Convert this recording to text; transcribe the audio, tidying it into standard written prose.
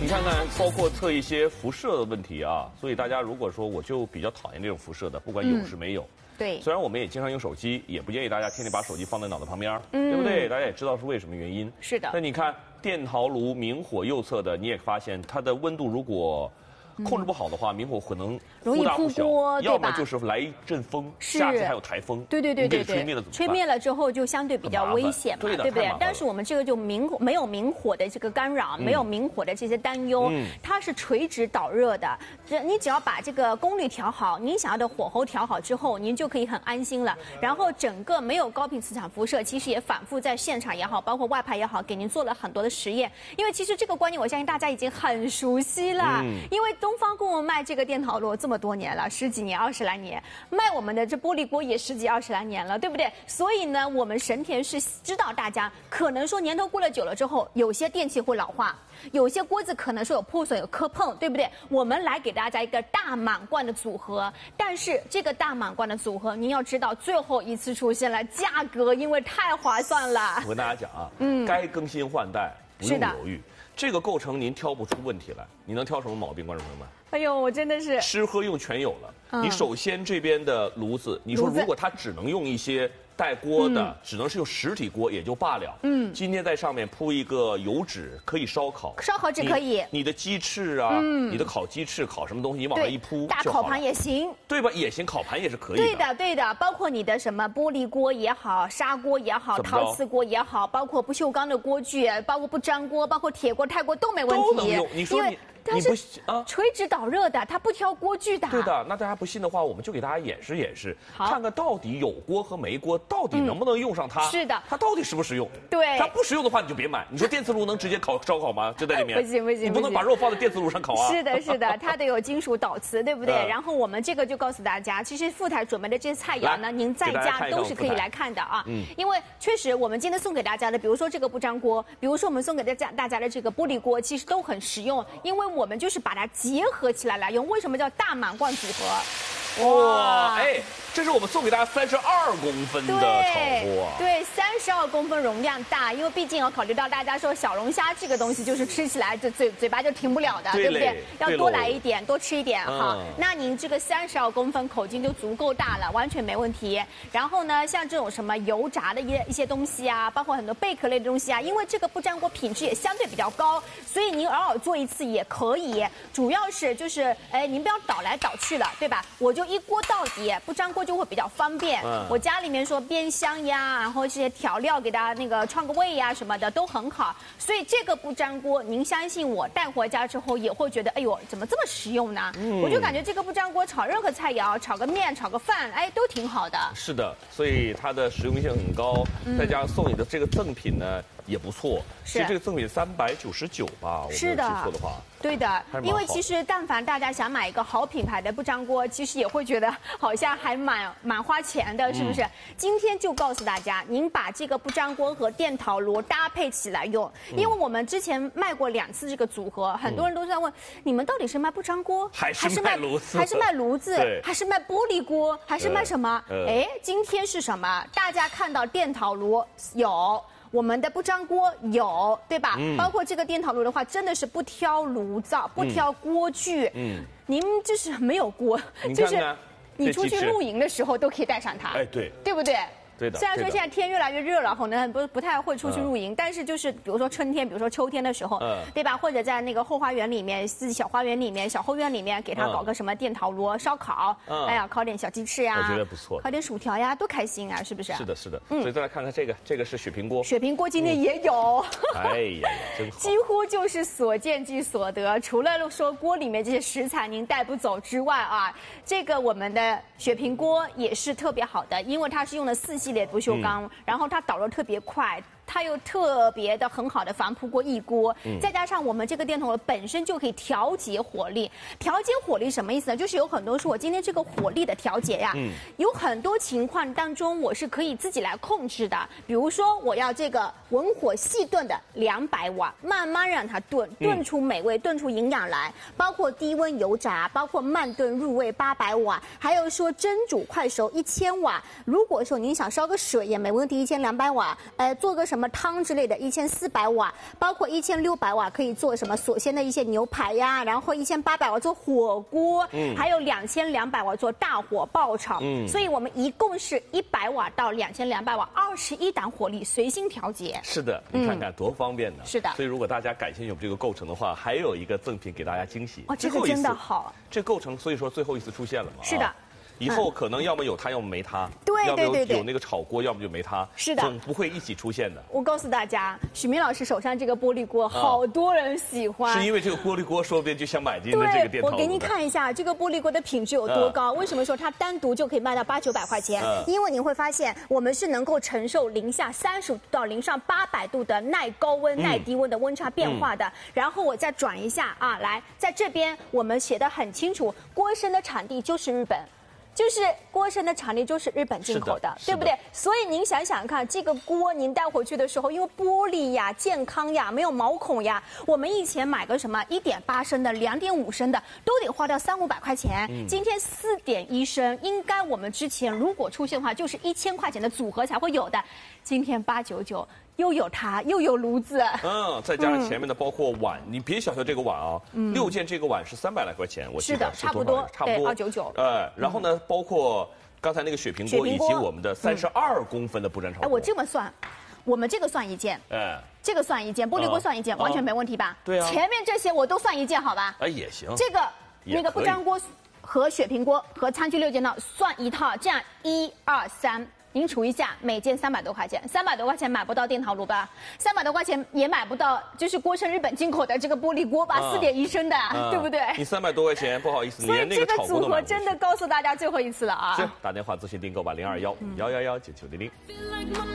你看看，包括测一些辐射的问题啊，所以大家如果说我就比较讨厌这种辐射的，不管有是没有。 对， 虽然我们也经常用手机，也不建议大家天天把手机放在脑袋旁边，对不对？大家也知道是为什么原因。 是的。 那你看电陶炉明火右侧的，你也发现它的温度如果控制不好的话，明火可能忽大忽小，要么就是来一阵风，下次还有台风， 对， 吹灭了怎么办？ 吹灭了之后就相对比较危险嘛，对不对？但是我们这个就没有明火的这个干扰，没有明火的这些担忧，它是垂直导热的。你只要把这个功率调好，您想要的火候调好之后，您就可以很安心了。然后整个没有高频磁场辐射，其实也反复在现场也好，包括外派也好，给您做了很多的实验。因为其实这个观念，我相信大家已经很熟悉了，因为东方给我们卖这个电陶炉这么多年了，10几年、20来年，卖我们的这玻璃锅也10几、20来年了，对不对？所以呢，我们神田是知道大家可能说年头过了久了之后，有些电器会老化，有些锅子可能说有破损、有磕碰，对不对？我们来给大家一个大满贯的组合，但是这个大满贯的组合，您要知道最后一次出现了，价格因为太划算了。 我跟大家讲啊，该更新换代不用犹豫。这个构成您挑不出问题来，你能挑什么毛病，观众朋友们？ 哎呦，我真的是吃喝用全有了。你首先这边的炉子，你说如果它只能用一些带锅的，只能是用实体锅也就罢了。今天在上面铺一个油纸，可以烧烤， 烧烤纸可以。 你的鸡翅啊，你的烤鸡翅、烤什么东西，你往上一铺， 大烤盘也行， 对吧？也行，烤盘也是可以的。 对的，包括你的什么玻璃锅也好，砂锅也好，陶瓷锅也好，包括不锈钢的锅具，包括不粘锅，包括铁锅、钛锅都没问题。 都能用。你说它是垂直导热的，它不挑锅具的。 对的，那大家不信的话，我们就给大家演示演示，看看到底有锅和没锅到底能不能用上它。 是的， 它到底实不实用？ 对， 它不实用的话你就别买。你说电磁炉能直接烧烤吗？就在里面。 不行， 你不能把肉放在电磁炉上烤啊。 是的，它得有金属导磁，对不对？然后我们这个就告诉大家，其实副台准备的这些菜肴呢，您在家都是可以来看的啊。因为确实我们今天送给大家的，比如说这个不粘锅，比如说我们送给大家的这个玻璃锅，其实都很实用，因为我们就是把它结合起来用。为什么叫大满贯组合？ 哇，哎，这是我们送给大家32公分的炒锅啊。 对，32公分容量大，因为毕竟要考虑到大家说小龙虾这个东西就是吃起来就嘴巴就停不了的，对不对？要多来一点，多吃一点哈。那您这个32公分口径就足够大了，完全没问题。然后呢，像这种什么油炸的一些东西啊，包括很多贝壳类的东西啊，因为这个不粘锅品质也相对比较高，所以您偶尔做一次也可以。主要是就是您不要倒来倒去了，对吧？我就一锅到底，不粘锅就会比较方便。我家里面说煸香呀，然后这些调料给大家那个创个味呀什么的都很好。所以这个不粘锅，您相信我，带回家之后也会觉得，哎呦，怎么这么实用呢？我就感觉这个不粘锅炒任何菜肴，炒个面、炒个饭，哎，都挺好的。 是的，所以它的实用性很高，再加上送你的这个赠品呢也不错。其实这个赠品399吧，我没有记错的话。 对的，因为其实但凡大家想买一个好品牌的不粘锅，其实也会觉得好像还蛮花钱的，是不是？今天就告诉大家，您把这个不粘锅和电陶炉搭配起来用，因为我们之前卖过2次这个组合，很多人都在问，你们到底是卖不粘锅， 还是卖炉子， 还是卖炉子，还是卖玻璃锅，还是卖什么？哎，今天是什么？大家看到电陶炉有。我们的不粘锅有，对吧？包括这个电陶炉的话，真的是不挑炉灶，不挑锅具。您就是没有锅，就是你出去露营的时候都可以带上它。 哎， 对不对？ 对的。 虽然说现在天越来越热了，可能不太会出去露营，但是就是比如说春天，比如说秋天的时候，对吧？或者在那个后花园里面、自己小花园里面、小后院里面，给它搞个什么电陶炉烧烤，哎呀，烤点小鸡翅呀， 我觉得不错， 烤点薯条呀，多开心啊，是不是？ 是的。所以再来看看这个是雪平锅。 雪平锅今天也有。 哎呀，真好。 几乎就是所见即所得，除了说锅里面这些食材您带不走之外啊，这个我们的雪平锅也是特别好的，因为它是用了4系列不锈钢。然后它导热特别快，它又特别的很好的防扑锅一锅，再加上我们这个电筒本身就可以调节火力。调节火力什么意思呢？就是有很多说我今天这个火力的调节呀，有很多情况当中我是可以自己来控制的。比如说我要这个文火细炖的200瓦，慢慢让它炖出美味，炖出营养来。包括低温油炸，包括慢炖入味800瓦，还有说蒸煮快熟1000瓦。如果说您想烧个水也没问题，1200瓦。做个什么么汤之类的，1400瓦，包括1600瓦可以做什么锁鲜的一些牛排呀，然后1800瓦做火锅，还有2200瓦做大火爆炒，所以我们一共是100瓦到2200瓦，21档火力随心调节。 是的，你看看多方便呢。 是的。 所以如果大家感兴趣我们这个构成的话，还有一个赠品给大家惊喜。 哦，这个真的好。 这构成所以说最后一次出现了嘛？ 是的。 以后可能要么有它，要么没它。 对， 要么有那个炒锅，要么就没它。 是的， 总不会一起出现的。 我告诉大家，许明老师手上这个玻璃锅，好多人喜欢。 是因为这个玻璃锅，说不定就想买进的这个店头。 我给您看一下这个玻璃锅的品质有多高。为什么说它单独就可以卖到800-900块钱？因为你会发现，我们是能够承受零下35度到零上800度的耐高温、耐低温的温差变化的。然后我再转一下啊，来，在这边我们写的很清楚，锅身的产地就是日本。就是锅身的产地就是日本进口的，对不对？所以您想想看，这个锅您带回去的时候，因为玻璃呀、健康呀、没有毛孔呀，我们以前买个什么1.8升的、2.5升的，都得花掉300-500块钱。今天4.1升，应该我们之前如果出现的话，就是1000块钱的组合才会有的。今天899。又有它，又有炉子， 再加上前面的包括碗，你别小瞧这个碗啊，6件这个碗是300来块钱，我记得是差不多299。 然后呢，包括刚才那个雪平锅以及我们的32公分的不粘炒锅。 我这么算，我们这个算1件，这个算1件，玻璃锅算1件，完全没问题吧？ 对啊， 前面这些我都算1件，好吧？ 也行。 这个那个不粘锅和雪平锅和餐具6件套算一套，这样1、2、3。您除一下，每件300多块钱，300多块钱买不到电陶炉吧？300多块钱也买不到，就是锅身日本进口的这个玻璃锅吧，4.1升的，对不对？ 你300多块钱，不好意思，连那个炒锅都买不起。所以这个组合真的告诉大家最后一次了啊！ 是，打电话咨询订购吧，0211119900。